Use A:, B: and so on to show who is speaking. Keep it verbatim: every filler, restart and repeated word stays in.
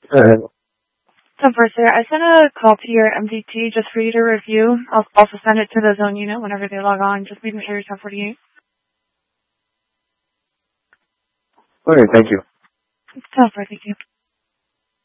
A: Uh,
B: So first, sir, I sent a copy to your M D T just for you to review. I'll also send it to the zone unit whenever they log on. Just making sure it's top forty-eight.
A: okay, thank you.
B: Top forty, thank you.